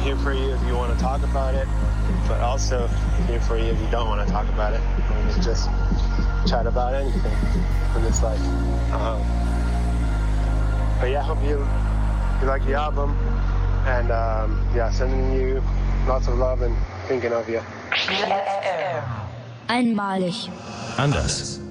here for you if you want to talk about it, but also here for you if you don't want to talk about it. We can just chat about anything in this life. But yeah, I hope you like the album, and yeah, sending you lots of love and thinking of you. Einmalig. Anders.